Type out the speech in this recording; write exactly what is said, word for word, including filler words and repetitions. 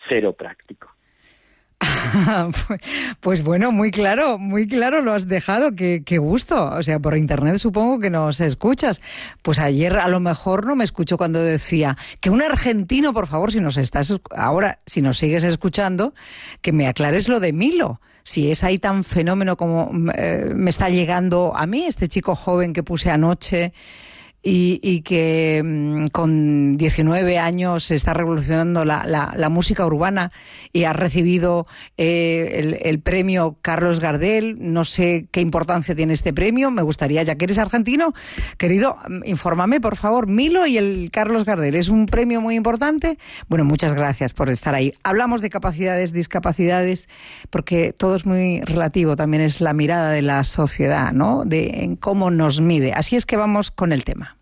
cero práctico. Pues bueno, muy claro, muy claro lo has dejado, qué, qué gusto. O sea, por internet supongo que nos escuchas. Pues ayer a lo mejor no me escuchó cuando decía que un argentino, por favor, si nos estás ahora, si nos sigues escuchando, que me aclares lo de Milo. Si es ahí tan fenómeno como eh, me está llegando a mí, este chico joven que puse anoche, Y, y que mmm, con diecinueve años está revolucionando la, la, la música urbana y ha recibido eh, el, el premio Carlos Gardel. No sé qué importancia tiene este premio. Me gustaría, ya que eres argentino, querido, infórmame, por favor. Milo y el Carlos Gardel, ¿es un premio muy importante? Bueno, muchas gracias por estar ahí. Hablamos de capacidades, discapacidades, porque todo es muy relativo. También es la mirada de la sociedad, ¿no? De en cómo nos mide. Así es que vamos con el tema.